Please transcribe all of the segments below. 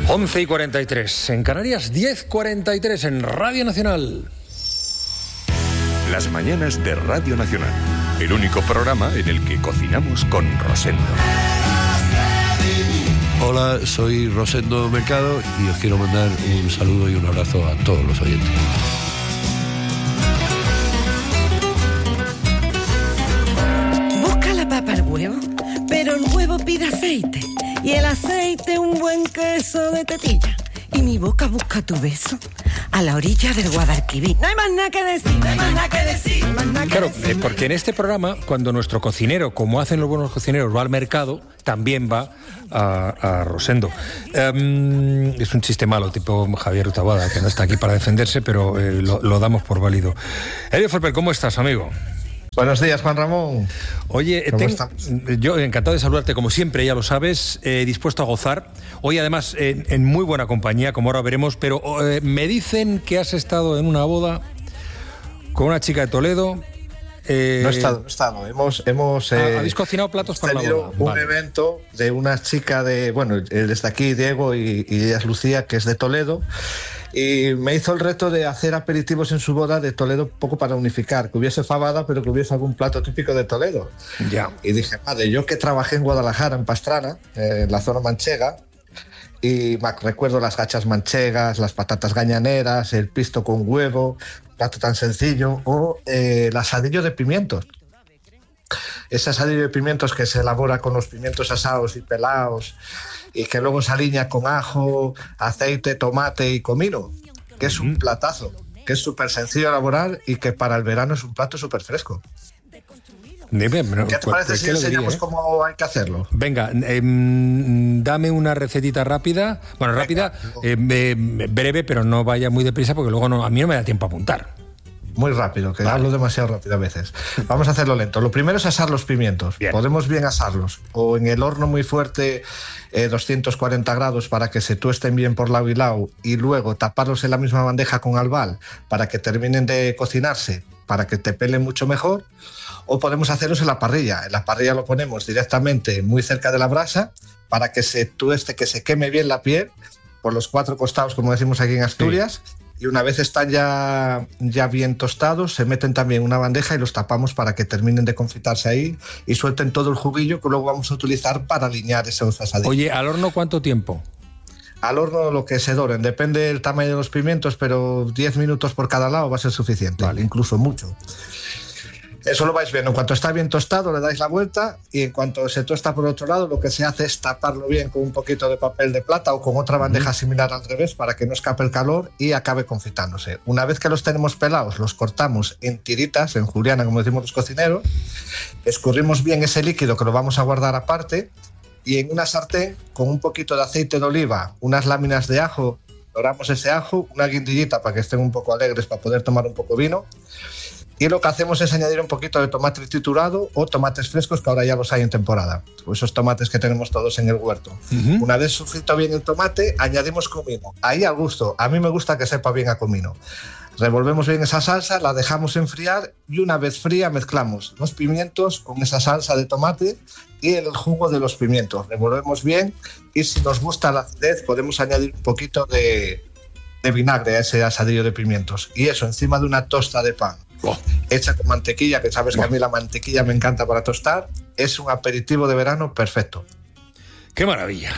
11:43 en Canarias, 10:43 en Radio Nacional. Las mañanas de Radio Nacional, el único programa en el que cocinamos con Rosendo. Hola, soy Rosendo Mercado y os quiero mandar un saludo y un abrazo a todos los oyentes. Busca la papa al huevo, pero el huevo pide aceite y el aceite un buen queso de tetilla. Y mi boca busca tu beso a la orilla del Guadalquivir. No hay más nada que decir, no hay más nada que decir. Claro, porque en este programa, cuando nuestro cocinero, como hacen los buenos cocineros, va al mercado, también va a Rosendo. Es un chiste malo, tipo Javier Utabada, que no está aquí para defenderse, pero lo damos por válido. Elio Ferper, ¿cómo estás, amigo? Buenos días, Juan Ramón. Oye, yo encantado de saludarte, como siempre, ya lo sabes, dispuesto a gozar. Hoy, además, en muy buena compañía, como ahora veremos, pero me dicen que has estado en una boda con una chica de Toledo. No he estado. ¿Habéis cocinado platos para la boda? Un evento de una chica de... Bueno, él está aquí, Diego, y ella es Lucía, que es de Toledo. Y me hizo el reto de hacer aperitivos en su boda de Toledo, un poco para unificar, que hubiese fabada, pero que hubiese algún plato típico de Toledo. Ya. Y dije, madre, yo que trabajé en Guadalajara, en Pastrana, en la zona manchega, y recuerdo las gachas manchegas, las patatas gañaneras, el pisto con huevo, plato tan sencillo, o el asadillo de pimientos. Ese asadillo de pimientos que se elabora con los pimientos asados y pelados, y que luego se alinea con ajo, aceite, tomate y comino, que es un platazo, que es súper sencillo de elaborar y que para el verano es un plato súper fresco. ¿Qué te parece si enseñamos cómo hay que hacerlo? Venga, dame una recetita rápida, breve, pero no vaya muy deprisa porque luego a mí no me da tiempo a apuntar. Muy rápido, que hablo demasiado rápido a veces. Vamos a hacerlo lento. Lo primero es asar los pimientos. Bien. Podemos bien asarlos o en el horno muy fuerte, 240 grados, para que se tuesten bien por lado y lado, y luego taparlos en la misma bandeja con albal para que terminen de cocinarse, para que te pelen mucho mejor. O podemos hacerlos en la parrilla. En la parrilla lo ponemos directamente muy cerca de la brasa para que se tueste, que se queme bien la piel por los 4 costados, como decimos aquí en Asturias. Sí. Y una vez están ya bien tostados, se meten también en una bandeja y los tapamos para que terminen de confitarse ahí y suelten todo el juguillo que luego vamos a utilizar para aliñar esos asadillos. Oye, ¿al horno cuánto tiempo? Al horno lo que se doren, depende del tamaño de los pimientos, pero 10 minutos por cada lado va a ser suficiente, vale. Incluso mucho. Eso lo vais viendo. En cuanto está bien tostado, le dais la vuelta, y en cuanto se tosta por otro lado, lo que se hace es taparlo bien con un poquito de papel de plata o con otra bandeja similar al revés para que no escape el calor y acabe confitándose. Una vez que los tenemos pelados, los cortamos en tiritas, en juliana, como decimos los cocineros, escurrimos bien ese líquido que lo vamos a guardar aparte, y en una sartén con un poquito de aceite de oliva, unas láminas de ajo, doramos ese ajo, una guindillita para que estén un poco alegres, para poder tomar un poco vino. Y lo que hacemos es añadir un poquito de tomate triturado o tomates frescos, que ahora ya los hay en temporada, esos tomates que tenemos todos en el huerto. Una vez sofrito bien el tomate, añadimos comino, ahí al gusto. A mí me gusta que sepa bien a comino. Revolvemos bien esa salsa, la dejamos enfriar, y una vez fría mezclamos los pimientos con esa salsa de tomate y el jugo de los pimientos. Revolvemos bien, y si nos gusta la acidez podemos añadir un poquito de vinagre a ese asadillo de pimientos, y eso encima de una tosta de pan hecha con mantequilla, que sabes que a mí la mantequilla me encanta para tostar. Es un aperitivo de verano perfecto. ¡Qué maravilla!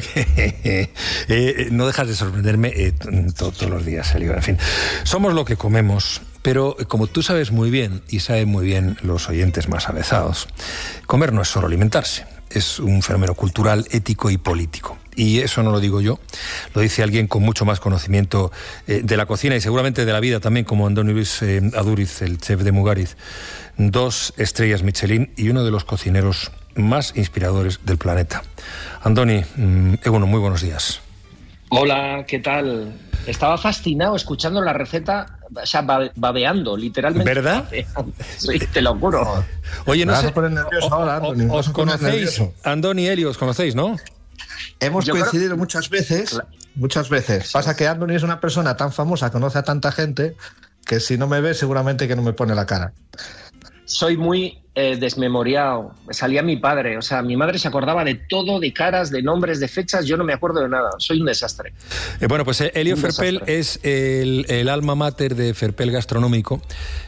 No dejas de sorprenderme todos los días, Elio. En fin, somos lo que comemos, pero como tú sabes muy bien, y saben muy bien los oyentes más avezados, comer no es solo alimentarse, es un fenómeno cultural, ético y político. Y eso no lo digo yo, lo dice alguien con mucho más conocimiento de la cocina y seguramente de la vida también, como Andoni Luis Aduriz, el chef de Mugaritz, 2 estrellas Michelin y uno de los cocineros más inspiradores del planeta. Andoni, muy buenos días. Hola, ¿qué tal? Estaba fascinado escuchando la receta, o sea, babeando, literalmente. ¿Verdad? Sí, te lo juro. Oye, no sé, ¿os conocéis? Andoni y Elio, os conocéis, ¿no? Hemos coincidido muchas veces. Pasa que Andoni es una persona tan famosa, conoce a tanta gente, que si no me ve seguramente que no me pone la cara. soy muy desmemoriado. Salía mi padre, o sea, mi madre se acordaba de todo, de caras, de nombres, de fechas, yo no me acuerdo de nada, soy un desastre. Bueno, pues Elio Ferpel es el alma mater de Ferpel Gastronómico,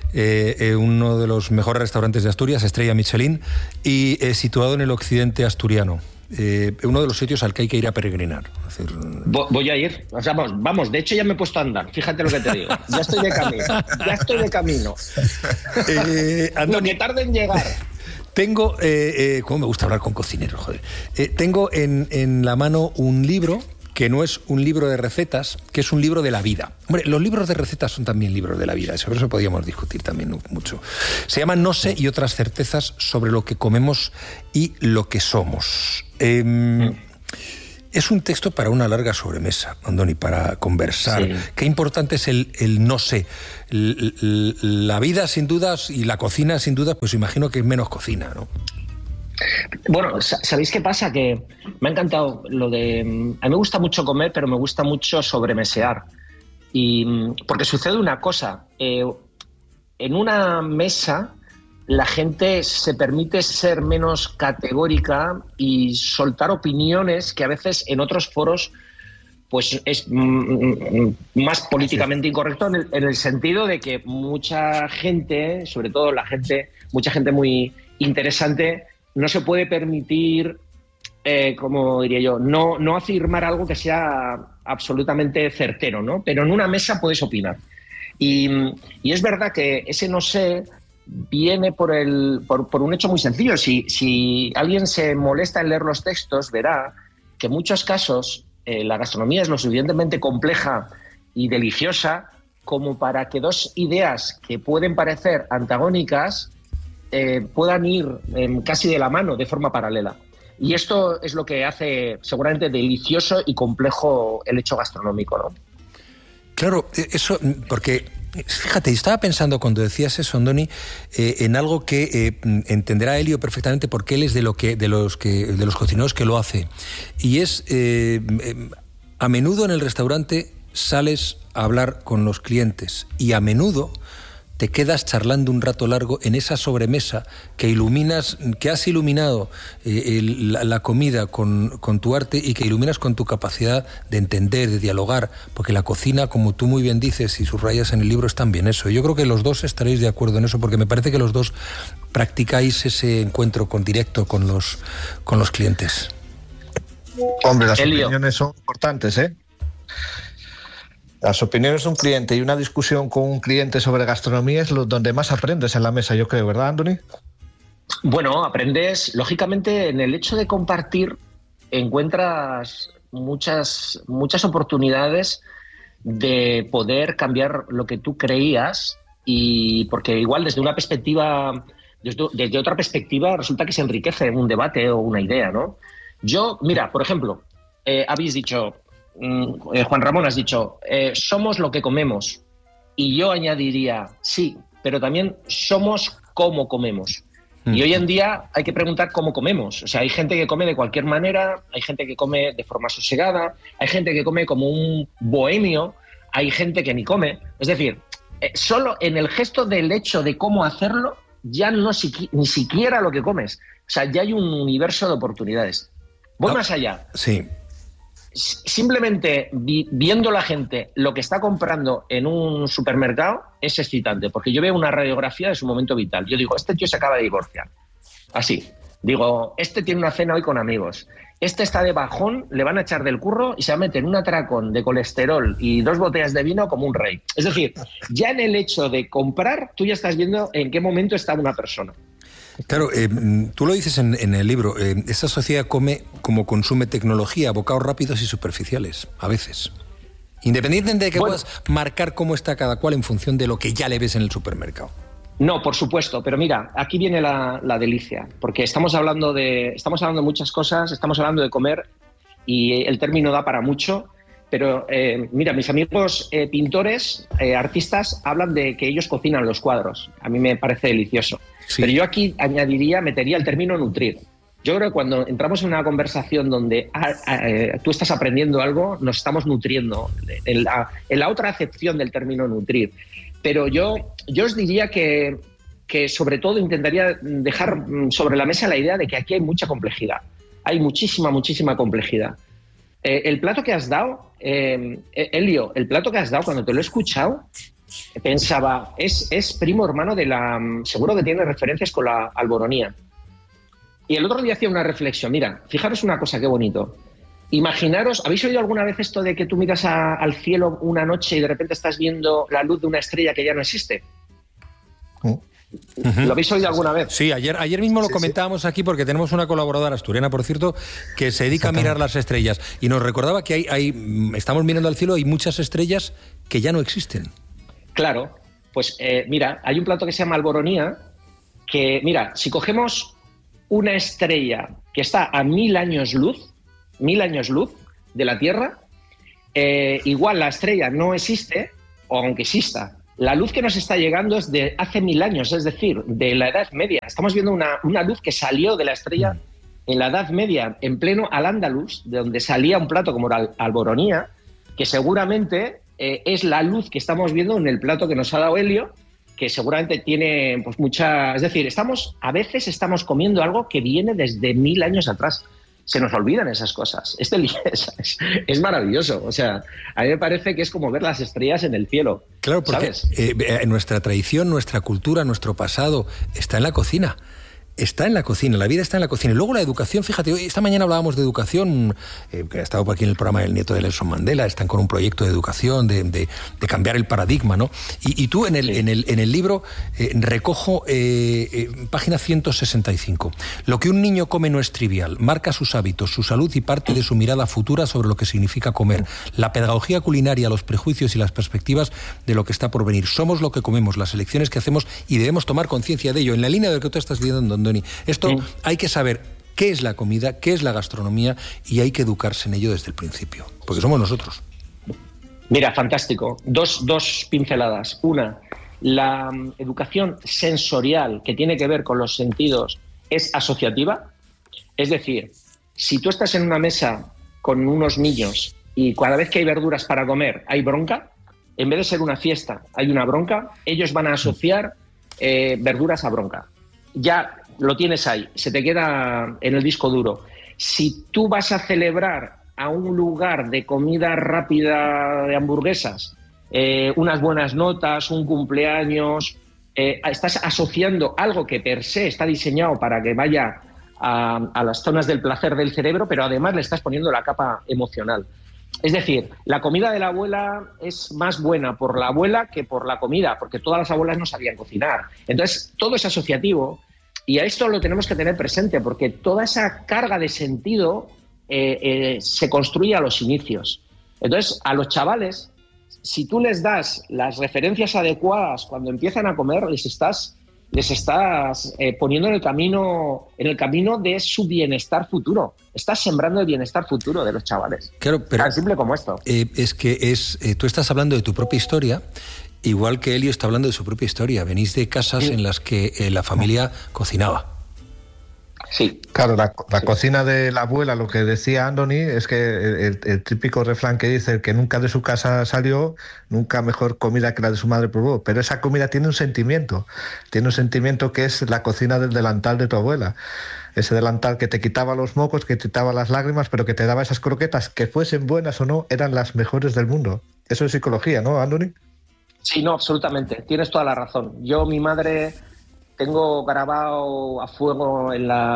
uno de los mejores restaurantes de Asturias, estrella Michelin, y situado en el occidente asturiano. Uno de los sitios al que hay que ir a peregrinar. Es decir, voy a ir, o sea, vamos, de hecho ya me he puesto a andar, fíjate lo que te digo, ya estoy de camino, lo que tarde en llegar. Tengo, cómo me gusta hablar con cocineros, joder. Tengo en la mano un libro que no es un libro de recetas, que es un libro de la vida. Hombre, los libros de recetas son también libros de la vida, sobre eso podríamos discutir también mucho. Se llama No sé y otras certezas sobre lo que comemos y lo que somos. Es un texto para una larga sobremesa, Andoni, para conversar. Sí. Qué importante es el no sé. La vida, sin dudas, y la cocina, sin dudas, pues imagino que es menos cocina, ¿no? Bueno, ¿sabéis qué pasa? Que me ha encantado lo de... A mí me gusta mucho comer, pero me gusta mucho sobremesear. Porque sucede una cosa. En una mesa la gente se permite ser menos categórica y soltar opiniones que a veces en otros foros pues es más políticamente incorrecto en el sentido de que mucha gente, sobre todo mucha gente muy interesante, no se puede permitir, como diría yo, no afirmar algo que sea absolutamente certero, ¿no? Pero en una mesa puedes opinar. Y es verdad que ese no sé viene por un hecho muy sencillo. Si alguien se molesta en leer los textos, verá que en muchos casos la gastronomía es lo suficientemente compleja y deliciosa como para que dos ideas que pueden parecer antagónicas puedan ir casi de la mano, de forma paralela. Y esto es lo que hace seguramente delicioso y complejo el hecho gastronómico, ¿no? Claro, eso, porque fíjate, estaba pensando cuando decías eso, Andoni, en algo que entenderá Elio perfectamente, porque él es de los cocineros que lo hace. Y es, a menudo en el restaurante sales a hablar con los clientes y a menudo te quedas charlando un rato largo en esa sobremesa que has iluminado la comida con tu arte y que iluminas con tu capacidad de entender, de dialogar, porque la cocina, como tú muy bien dices y subrayas en el libro, es también eso. Yo creo que los dos estaréis de acuerdo en eso, porque me parece que los dos practicáis ese encuentro directo con los clientes. Hombre, las opiniones son importantes, ¿eh? Las opiniones de un cliente y una discusión con un cliente sobre gastronomía es donde más aprendes en la mesa, yo creo, ¿verdad, Andoni? Bueno, aprendes, lógicamente, en el hecho de compartir encuentras muchas oportunidades de poder cambiar lo que tú creías, y porque igual desde otra perspectiva resulta que se enriquece un debate o una idea, ¿no? Yo, mira, por ejemplo, habéis dicho... Juan Ramón, has dicho, somos lo que comemos. Y yo añadiría, sí, pero también somos cómo comemos. Y hoy en día hay que preguntar cómo comemos. O sea, hay gente que come de cualquier manera, hay gente que come de forma sosegada, hay gente que come como un bohemio, hay gente que ni come. Es decir, solo en el gesto del hecho de cómo hacerlo, ya ni siquiera lo que comes. O sea, ya hay un universo de oportunidades. Voy más allá. Sí. Simplemente viendo la gente lo que está comprando en un supermercado es excitante, porque yo veo una radiografía de su momento vital. Yo digo, este tío se acaba de divorciar. Así. Digo, este tiene una cena hoy con amigos. Este está de bajón, le van a echar del curro y se va a meter en un atracón de colesterol y 2 botellas de vino como un rey. Es decir, ya en el hecho de comprar, tú ya estás viendo en qué momento está una persona. Claro, tú lo dices en el libro, esta sociedad come como consume tecnología, bocados rápidos y superficiales, a veces. Independientemente de que puedas marcar cómo está cada cual en función de lo que ya le ves en el supermercado. No, por supuesto, pero mira, aquí viene la delicia, porque estamos hablando de muchas cosas, estamos hablando de comer y el término da para mucho, pero mira, mis amigos pintores, artistas, hablan de que ellos cocinan los cuadros. A mí me parece delicioso. Sí. Pero yo aquí metería el término nutrir. Yo creo que cuando entramos en una conversación donde tú estás aprendiendo algo, nos estamos nutriendo, en la otra acepción del término nutrir. Pero yo os diría que que sobre todo intentaría dejar sobre la mesa la idea de que aquí hay mucha complejidad. Hay muchísima complejidad. El plato que has dado, Elio, el plato que has dado, cuando te lo he escuchado, pensaba, es primo hermano de la... Seguro que tiene referencias con la alboronía. Y el otro día hacía una reflexión. Mira, fijaros una cosa, qué bonito. Imaginaros, ¿habéis oído alguna vez esto de que tú miras al cielo una noche y de repente estás viendo la luz de una estrella que ya no existe? ¿Lo habéis oído alguna vez? Sí, ayer mismo lo comentábamos aquí porque tenemos una colaboradora asturiana, por cierto, que se dedica a mirar las estrellas y nos recordaba que estamos mirando al cielo y hay muchas estrellas que ya no existen. Claro, pues mira, hay un plato que se llama alboronía que, mira, si cogemos una estrella que está a 1000 años luz de la Tierra, igual la estrella no existe, o aunque exista, la luz que nos está llegando es de hace 1000 años, es decir, de la Edad Media. Estamos viendo una luz que salió de la estrella en la Edad Media, en pleno Al-Ándalus, de donde salía un plato como la alboronía, que seguramente es la luz que estamos viendo en el plato que nos ha dado Elio, que seguramente tiene pues mucha... Es decir, a veces estamos comiendo algo que viene desde 1000 años atrás. Se nos olvidan esas cosas. Es maravilloso. O sea, a mí me parece que es como ver las estrellas en el cielo. Claro, porque nuestra tradición, nuestra cultura, nuestro pasado está en la cocina. Está en la cocina, la vida está en la cocina. Y luego la educación, fíjate, hoy, esta mañana hablábamos de educación, que ha estado por aquí en el programa del nieto de Nelson Mandela, están con un proyecto de educación, de cambiar el paradigma, ¿no? Y tú en el libro recojo página 165. Lo que un niño come no es trivial, marca sus hábitos, su salud y parte de su mirada futura sobre lo que significa comer. La pedagogía culinaria, los prejuicios y las perspectivas de lo que está por venir. Somos lo que comemos, las elecciones que hacemos y debemos tomar conciencia de ello. En la línea de lo que tú estás diciendo, Andoni, esto hay que saber qué es la comida, qué es la gastronomía y hay que educarse en ello desde el principio, porque somos nosotros. Mira, fantástico. Dos pinceladas. Una, la educación sensorial que tiene que ver con los sentidos es asociativa. Es decir, si tú estás en una mesa con unos niños y cada vez que hay verduras para comer hay bronca, en vez de ser una fiesta hay una bronca, ellos van a asociar verduras a bronca. Ya lo tienes ahí, se te queda en el disco duro. Si tú vas a celebrar a un lugar de comida rápida de hamburguesas, unas buenas notas, un cumpleaños, estás asociando algo que per se está diseñado para que vaya a las zonas del placer del cerebro, pero además le estás poniendo la capa emocional. Es decir, la comida de la abuela es más buena por la abuela que por la comida, porque todas las abuelas no sabían cocinar. Entonces, todo es asociativo. Y a esto lo tenemos que tener presente, porque toda esa carga de sentido se construye a los inicios. Entonces, a los chavales, si tú les das las referencias adecuadas cuando empiezan a comer, les estás poniendo en el camino de su bienestar futuro. Estás sembrando el bienestar futuro de los chavales. Claro, pero tan simple como esto. Es que tú estás hablando de tu propia historia. Igual que Elio está hablando de su propia historia. Venís de casas en las que la familia cocinaba. Sí. Claro, la cocina de la abuela, lo que decía Andoni, es que el típico refrán que dice: el que nunca de su casa salió, nunca mejor comida que la de su madre probó. Pero esa comida tiene un sentimiento que es la cocina del delantal de tu abuela. Ese delantal que te quitaba los mocos, que te quitaba las lágrimas, pero que te daba esas croquetas, que fuesen buenas o no, eran las mejores del mundo. Eso es psicología, ¿no, Andoni? Sí, no, absolutamente. Tienes toda la razón. Yo, mi madre, tengo grabado a fuego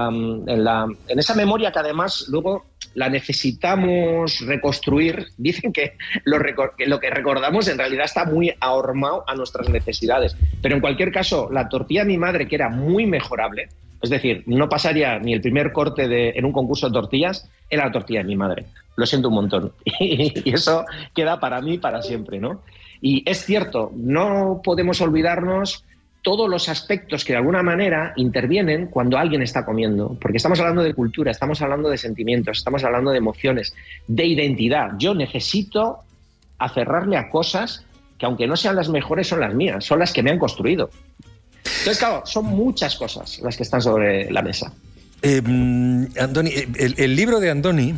en esa memoria que además luego la necesitamos reconstruir. Dicen que lo que recordamos en realidad está muy ahormado a nuestras necesidades. Pero en cualquier caso, la tortilla de mi madre, que era muy mejorable, es decir, no pasaría ni el primer corte en un concurso de tortillas, era la tortilla de mi madre. Lo siento un montón. Y eso queda para mí para siempre, ¿no? Y es cierto, no podemos olvidarnos todos los aspectos que de alguna manera intervienen cuando alguien está comiendo, porque estamos hablando de cultura, estamos hablando de sentimientos, estamos hablando de emociones, de identidad. Yo necesito aferrarme a cosas que, aunque no sean las mejores, son las mías, son las que me han construido. Entonces, claro, son muchas cosas las que están sobre la mesa. Andoni, el libro de Andoni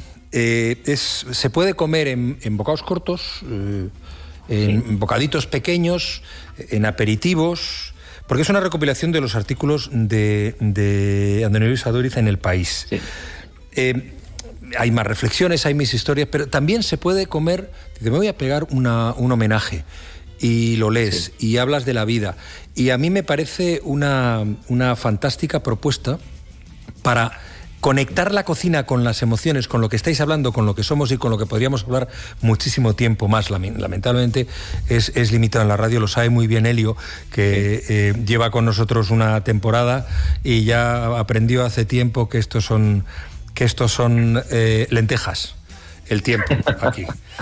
se puede comer en bocados cortos, en bocaditos pequeños, en aperitivos, porque es una recopilación de los artículos de Antonio Luis Aduriz en El País. Sí. Hay más reflexiones, hay mis historias, pero también se puede comer. Te voy a pegar un homenaje y lo lees y hablas de la vida. Y a mí me parece una fantástica propuesta para conectar la cocina con las emociones, con lo que estáis hablando, con lo que somos y con lo que podríamos hablar muchísimo tiempo más. Lamentablemente es limitado en la radio, lo sabe muy bien Elio, que lleva con nosotros una temporada y ya aprendió hace tiempo que estos son lentejas. El tiempo aquí.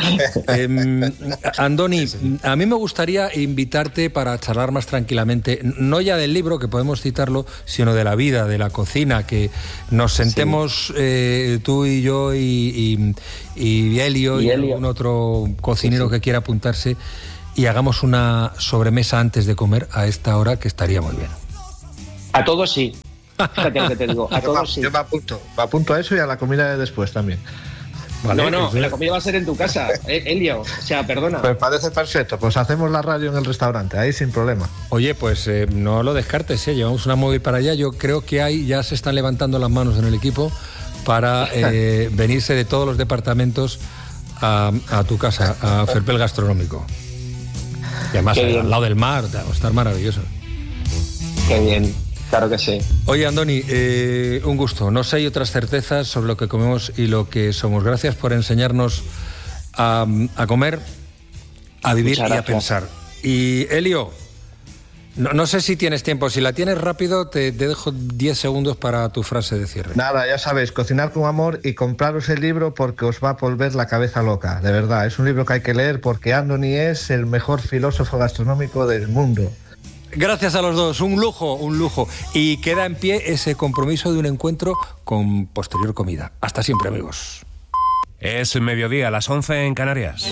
Andoni, a mí me gustaría invitarte para charlar más tranquilamente, no ya del libro, que podemos citarlo, sino de la vida, de la cocina, que nos sentemos tú y yo y Elio y algún otro cocinero que quiera apuntarse y hagamos una sobremesa antes de comer a esta hora, que estaría muy bien. A todos sí. Fíjate lo que te digo, a todos sí. Yo me apunto a eso y a la comida de después también. Vale, no, la comida va a ser en tu casa, Elio. O sea, perdona. Pues parece perfecto. Pues hacemos la radio en el restaurante, ahí sin problema. Oye, pues no lo descartes, llevamos una móvil para allá. Yo creo que ya se están levantando las manos en el equipo para venirse de todos los departamentos a tu casa, a Ferpel Gastronómico. Y además, al lado del mar, va a estar maravilloso. Qué bien. Claro que sí. Oye, Andoni, un gusto. No sé, hay otras certezas sobre lo que comemos y lo que somos. Gracias por enseñarnos a comer, a vivir y a pensar. Y Elio, no sé si tienes tiempo. Si la tienes rápido, te dejo 10 segundos para tu frase de cierre. Nada, ya sabéis, cocinar con amor y compraros el libro porque os va a volver la cabeza loca. De verdad, es un libro que hay que leer porque Andoni es el mejor filósofo gastronómico del mundo. Gracias a los dos, un lujo. Y queda en pie ese compromiso de un encuentro con posterior comida. Hasta siempre, amigos. Es mediodía, a las 11 en Canarias.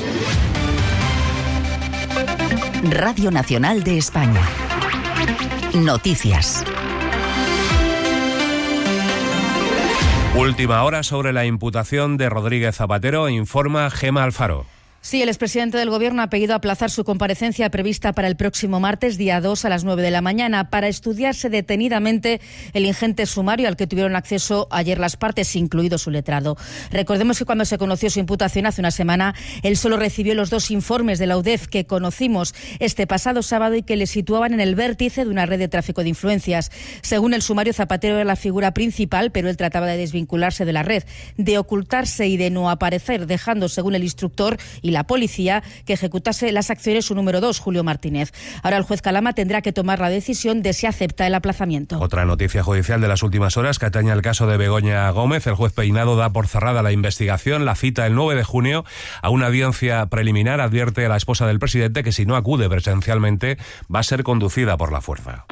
Radio Nacional de España. Noticias. Última hora sobre la imputación de Rodríguez Zapatero, informa Gema Alfaro. Sí, el expresidente del Gobierno ha pedido aplazar su comparecencia prevista para el próximo martes, día 2, a las 9 de la mañana, para estudiarse detenidamente el ingente sumario al que tuvieron acceso ayer las partes, incluido su letrado. Recordemos que cuando se conoció su imputación hace una semana, él solo recibió los 2 informes de la UDEF que conocimos este pasado sábado y que le situaban en el vértice de una red de tráfico de influencias. Según el sumario, Zapatero era la figura principal, pero él trataba de desvincularse de la red, de ocultarse y de no aparecer, dejando, según el instructor y la policía, que ejecutase las acciones su número 2, Julio Martínez. Ahora el juez Calama tendrá que tomar la decisión de si acepta el aplazamiento. Otra noticia judicial de las últimas horas que atañe al caso de Begoña Gómez. El juez Peinado da por cerrada la investigación. La cita el 9 de junio a una audiencia preliminar. Advierte a la esposa del presidente que si no acude presencialmente va a ser conducida por la fuerza.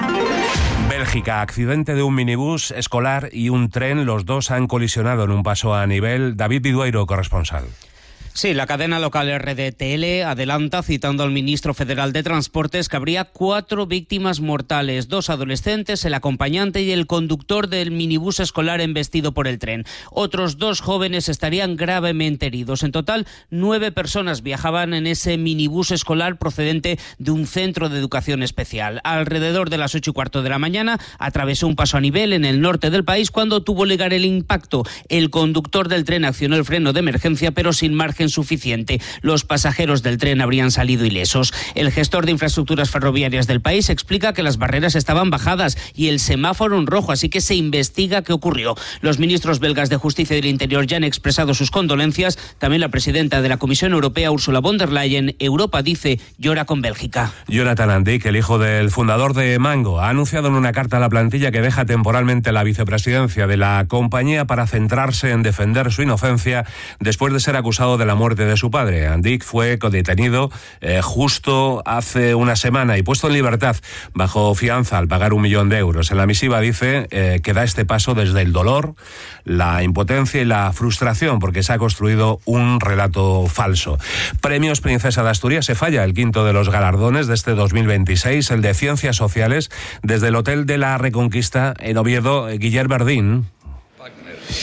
Bélgica, accidente de un minibús escolar y un tren. Los dos han colisionado en un paso a nivel. David Vidueiro, corresponsal. Sí, la cadena local RDTL adelanta, citando al ministro federal de Transportes, que habría 4 víctimas mortales, 2 adolescentes, el acompañante y el conductor del minibús escolar embestido por el tren. Otros 2 jóvenes estarían gravemente heridos. En total, 9 personas viajaban en ese minibús escolar procedente de un centro de educación especial. Alrededor de las 8:15 de la mañana, atravesó un paso a nivel en el norte del país cuando tuvo lugar el impacto. El conductor del tren accionó el freno de emergencia, pero sin margen suficiente. Los pasajeros del tren habrían salido ilesos. El gestor de infraestructuras ferroviarias del país explica que las barreras estaban bajadas y el semáforo en rojo, así que se investiga qué ocurrió. Los ministros belgas de Justicia y del Interior ya han expresado sus condolencias. También la presidenta de la Comisión Europea, Ursula von der Leyen. Europa, dice, llora con Bélgica. Jonathan Andic, el hijo del fundador de Mango, ha anunciado en una carta a la plantilla que deja temporalmente la vicepresidencia de la compañía para centrarse en defender su inocencia después de ser acusado de la muerte de su padre. Andic fue detenido justo hace una semana y puesto en libertad bajo fianza al pagar 1 millón de euros. En la misiva dice que da este paso desde el dolor, la impotencia y la frustración porque se ha construido un relato falso. Premios Princesa de Asturias, se falla el quinto de los galardones de este 2026, el de Ciencias Sociales, desde el Hotel de la Reconquista en Oviedo. Guillermo Verdín.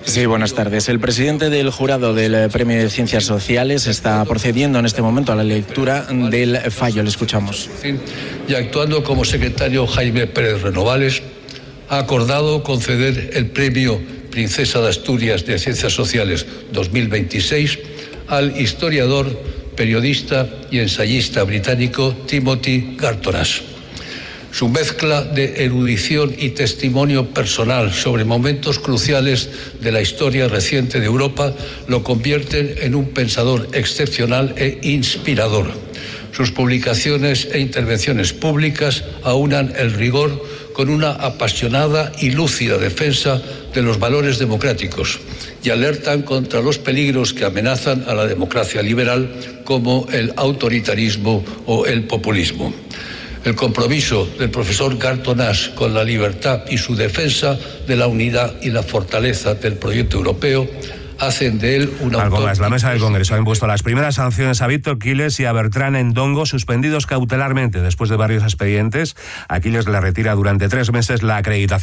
Sí, buenas tardes. El presidente del jurado del Premio de Ciencias Sociales está procediendo en este momento a la lectura del fallo. Le escuchamos. Y actuando como secretario Jaime Pérez Renovales, ha acordado conceder el Premio Princesa de Asturias de Ciencias Sociales 2026 al historiador, periodista y ensayista británico Timothy Garton Ash. Su mezcla de erudición y testimonio personal sobre momentos cruciales de la historia reciente de Europa lo convierten en un pensador excepcional e inspirador. Sus publicaciones e intervenciones públicas aunan el rigor con una apasionada y lúcida defensa de los valores democráticos y alertan contra los peligros que amenazan a la democracia liberal, como el autoritarismo o el populismo. El compromiso del profesor Garton Ash con la libertad y su defensa de la unidad y la fortaleza del proyecto europeo hacen de él un autor. La mesa del Congreso ha impuesto las primeras sanciones a Víctor Quiles y a Bertrán Endongo, suspendidos cautelarmente después de varios expedientes. A Quiles le retira durante 3 meses la acreditación